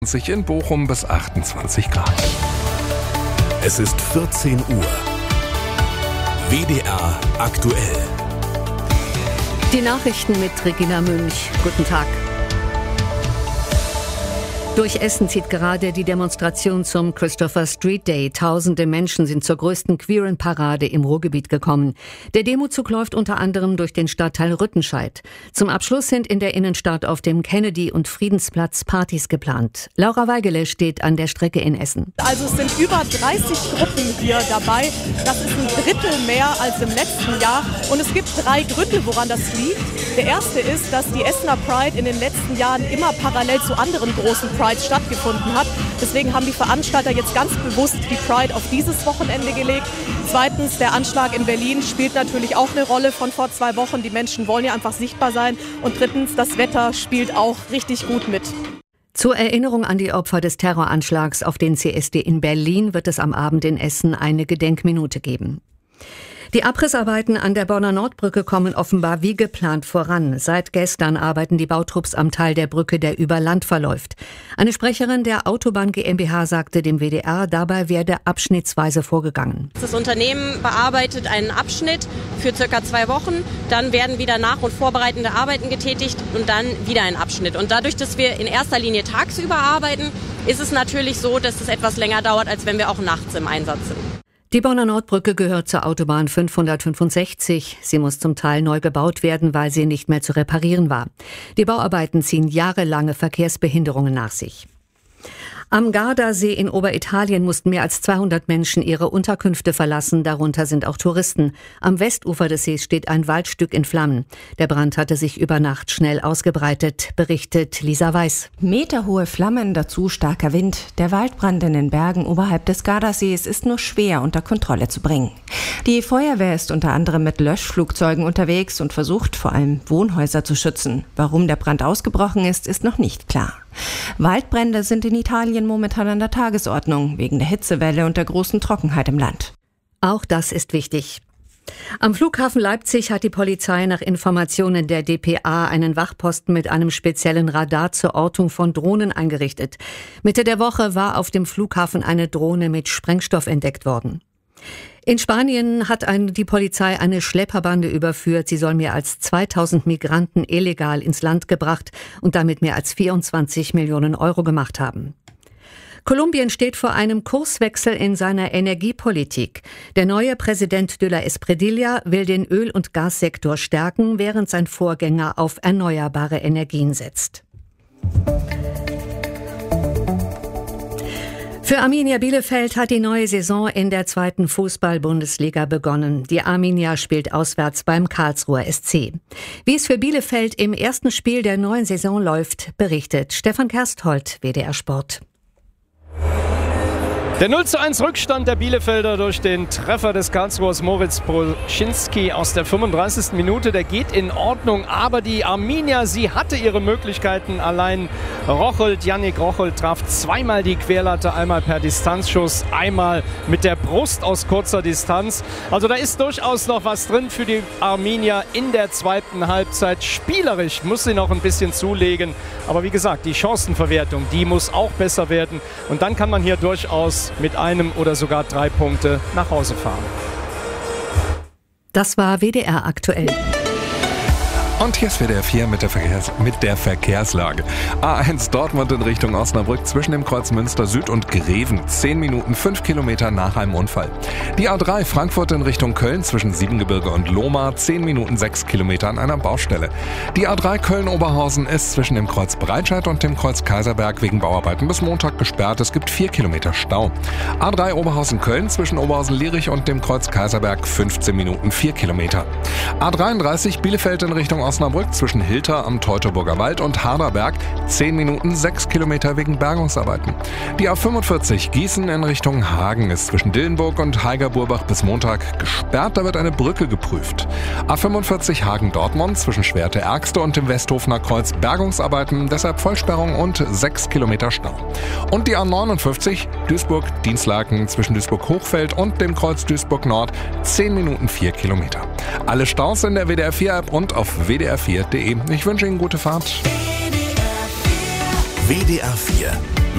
In Bochum bis 28 Grad. Es ist 14 Uhr. WDR aktuell. Die Nachrichten mit Regina Münch. Guten Tag. Durch Essen zieht gerade die Demonstration zum Christopher Street Day. Tausende Menschen sind zur größten queeren Parade im Ruhrgebiet gekommen. Der Demozug läuft unter anderem durch den Stadtteil Rüttenscheid. Zum Abschluss sind in der Innenstadt auf dem Kennedy- und Friedensplatz Partys geplant. Laura Weigele steht an der Strecke in Essen. Also es sind über 30 Gruppen hier dabei. Das ist ein Drittel mehr als im letzten Jahr. Und es gibt 3 Gründe, woran das liegt. Der erste ist, dass die Essener Pride in den letzten Jahren immer parallel zu anderen großen Prides stattgefunden hat. Deswegen haben die Veranstalter jetzt ganz bewusst die Pride auf dieses Wochenende gelegt. Zweitens, der Anschlag in Berlin spielt natürlich auch eine Rolle von vor 2 Wochen. Die Menschen wollen ja einfach sichtbar sein. Und drittens, das Wetter spielt auch richtig gut mit. Zur Erinnerung an die Opfer des Terroranschlags auf den CSD in Berlin wird es am Abend in Essen eine Gedenkminute geben. Die Abrissarbeiten an der Bonner Nordbrücke kommen offenbar wie geplant voran. Seit gestern arbeiten die Bautrupps am Teil der Brücke, der über Land verläuft. Eine Sprecherin der Autobahn GmbH sagte dem WDR, dabei werde abschnittsweise vorgegangen. Das Unternehmen bearbeitet einen Abschnitt für circa 2 Wochen. Dann werden wieder nach- und vorbereitende Arbeiten getätigt und dann wieder ein Abschnitt. Und dadurch, dass wir in erster Linie tagsüber arbeiten, ist es natürlich so, dass es etwas länger dauert, als wenn wir auch nachts im Einsatz sind. Die Bonner Nordbrücke gehört zur Autobahn 565. Sie muss zum Teil neu gebaut werden, weil sie nicht mehr zu reparieren war. Die Bauarbeiten ziehen jahrelange Verkehrsbehinderungen nach sich. Am Gardasee in Oberitalien mussten mehr als 200 Menschen ihre Unterkünfte verlassen, darunter sind auch Touristen. Am Westufer des Sees steht ein Waldstück in Flammen. Der Brand hatte sich über Nacht schnell ausgebreitet, berichtet Lisa Weiß. Meterhohe Flammen, dazu starker Wind. Der Waldbrand in den Bergen oberhalb des Gardasees ist nur schwer unter Kontrolle zu bringen. Die Feuerwehr ist unter anderem mit Löschflugzeugen unterwegs und versucht vor allem Wohnhäuser zu schützen. Warum der Brand ausgebrochen ist, ist noch nicht klar. Waldbrände sind in Italien momentan an der Tagesordnung, wegen der Hitzewelle und der großen Trockenheit im Land. Auch das ist wichtig. Am Flughafen Leipzig hat die Polizei nach Informationen der dpa einen Wachposten mit einem speziellen Radar zur Ortung von Drohnen eingerichtet. Mitte der Woche war auf dem Flughafen eine Drohne mit Sprengstoff entdeckt worden. In Spanien hat die Polizei eine Schlepperbande überführt. Sie soll mehr als 2000 Migranten illegal ins Land gebracht und damit mehr als 24 Millionen Euro gemacht haben. Kolumbien steht vor einem Kurswechsel in seiner Energiepolitik. Der neue Präsident de la Espriella will den Öl- und Gassektor stärken, während sein Vorgänger auf erneuerbare Energien setzt. Für Arminia Bielefeld hat die neue Saison in der 2. Fußball-Bundesliga begonnen. Die Arminia spielt auswärts beim Karlsruher SC. Wie es für Bielefeld im ersten Spiel der neuen Saison läuft, berichtet Stefan Kersthold, WDR Sport. Der 0:1 Rückstand der Bielefelder durch den Treffer des Karlsruhers Moritz Broschinski aus der 35. Minute, der geht in Ordnung. Aber die Arminia, sie hatte ihre Möglichkeiten. Allein Yannick Rocholt traf zweimal die Querlatte, einmal per Distanzschuss, einmal mit der Brust aus kurzer Distanz. Also da ist durchaus noch was drin für die Arminia in der zweiten Halbzeit. Spielerisch muss sie noch ein bisschen zulegen. Aber wie gesagt, die Chancenverwertung, die muss auch besser werden. Und dann kann man hier durchaus mit 1 oder sogar 3 Punkte nach Hause fahren. Das war WDR aktuell. Und hier ist WDR 4 mit der Verkehrslage. A1 Dortmund in Richtung Osnabrück zwischen dem Kreuz Münster Süd und Greven. 10 Minuten, 5 Kilometer nach einem Unfall. Die A3 Frankfurt in Richtung Köln zwischen Siebengebirge und Lohmar. 10 Minuten, 6 Kilometer an einer Baustelle. Die A3 Köln-Oberhausen ist zwischen dem Kreuz Breitscheid und dem Kreuz Kaiserberg wegen Bauarbeiten bis Montag gesperrt. Es gibt 4 Kilometer Stau. A3 Oberhausen-Köln zwischen Oberhausen-Lierich und dem Kreuz Kaiserberg 15 Minuten, 4 Kilometer. A33 Bielefeld in Richtung Osnabrück zwischen Hilter am Teutoburger Wald und Harderberg 10 Minuten, 6 Kilometer wegen Bergungsarbeiten. Die A45 Gießen in Richtung Hagen ist zwischen Dillenburg und Heigerburbach bis Montag gesperrt, da wird eine Brücke geprüft. A45 Hagen-Dortmund zwischen Schwerte-Ergste und dem Westhofener Kreuz Bergungsarbeiten, deshalb Vollsperrung und 6 Kilometer Stau. Und die A59 Duisburg-Dienstlaken zwischen Duisburg-Hochfeld und dem Kreuz Duisburg-Nord 10 Minuten, 4 Kilometer. Alle Staus in der WDR 4-App und auf wdr4.de. Ich wünsche Ihnen gute Fahrt. WDR 4